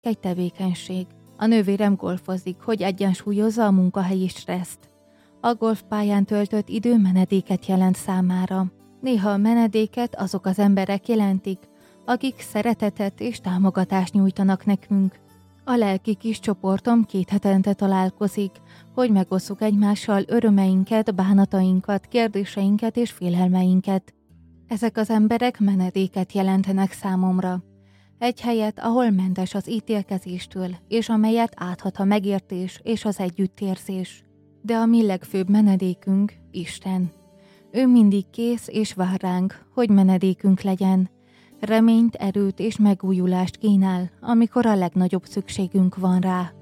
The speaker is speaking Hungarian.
egy tevékenység. A nővérem golfozik, hogy egyensúlyozza a munkahelyi stresszt. A golfpályán töltött idő menedéket jelent számára. Néha a menedéket azok az emberek jelentik, akik szeretetet és támogatást nyújtanak nekünk. A lelki kis csoportom 2 hetente találkozik, hogy megosszuk egymással örömeinket, bánatainkat, kérdéseinket és félelmeinket. Ezek az emberek menedéket jelentenek számomra. Egy helyet, ahol mentes az ítélkezéstől, és amelyet áthat a megértés és az együttérzés. De a mi legfőbb menedékünk Isten. Ő mindig kész és vár ránk, hogy menedékünk legyen. Reményt, erőt és megújulást kínál, amikor a legnagyobb szükségünk van rá.